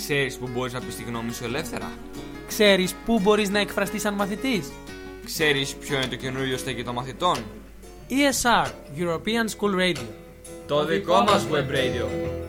Ξέρεις που μπορείς να πεις τη γνώμη σου ελεύθερα? Ξέρεις πού μπορείς να εκφραστείς σαν μαθητής? Ξέρεις ποιο είναι το καινούριο στέκι των μαθητών? ESR, European School Radio. Το δικό μας web radio.